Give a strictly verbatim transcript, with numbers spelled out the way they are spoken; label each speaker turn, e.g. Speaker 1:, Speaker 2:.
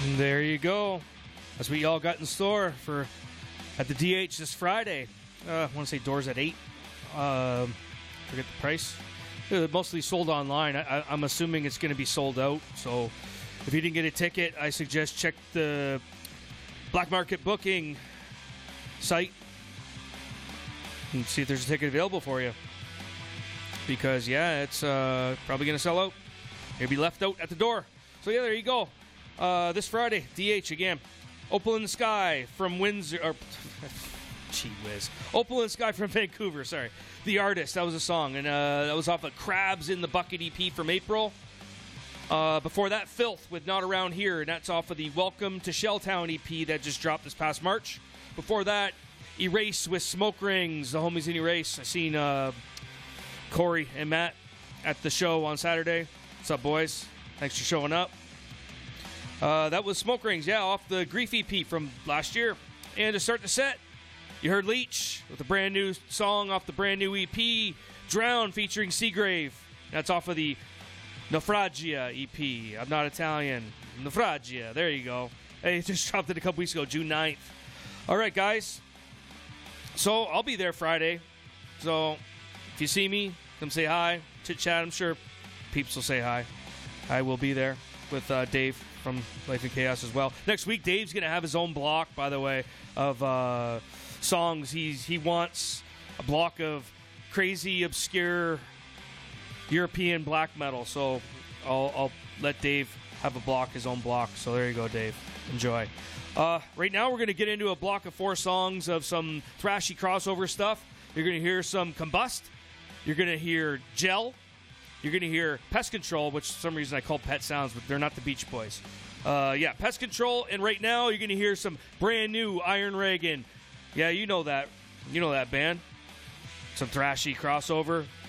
Speaker 1: There you go. That's what y'all got in store for at the D H this Friday. Uh, I want to say doors at eight. Um, forget the price. They're mostly sold online. I, I'm assuming it's going to be sold out. So if you didn't get a ticket, I suggest check the Black Market Booking site and see if there's a ticket available for you. Because, yeah, it's uh, probably going to sell out. You'll be left out at the door. So, yeah, there you go. Uh, this Friday, D H again. Opal in the Sky from Windsor. Or, gee whiz. Opal in the Sky from Vancouver, sorry. The Artist, that was a song. And uh, that was off of Crabs in the Bucket E P from April. Uh, before that, Filth with Not Around Here. And that's off of the Welcome to Shelltown E P that just dropped this past March. Before that, Erase with Smoke Rings. The homies in Erase. I seen uh, Corey and Matt at the show on Saturday. What's up, boys? Thanks for showing up. Uh, that was Smoke Rings, yeah, off the Grief E P from last year. And to start the set, you heard Leech with a brand new song off the brand new E P, Drown featuring Seagrave. That's off of the Naufragia E P. I'm not Italian. Naufragia, there you go. Hey, just dropped it a couple weeks ago, June ninth. All right, guys. So I'll be there Friday. So if you see me, come say hi, chit chat. I'm sure peeps will say hi. I will be there with uh, Dave from Life in Chaos as well. Next week, Dave's going to have his own block, by the way, of uh, songs. He's, he wants a block of crazy, obscure European black metal. So I'll, I'll let Dave have a block, his own block. So there you go, Dave. Enjoy. Uh, right now, we're going to get into a block of four songs of some thrashy crossover stuff. You're going to hear some Combust. You're going to hear Gel. You're going to hear Pest Control, which for some reason I call Pet Sounds, but they're not the Beach Boys. Uh, yeah, Pest Control, and right now you're going to hear some brand new Iron Reagan. Yeah, you know that. You know that band. Some thrashy crossover.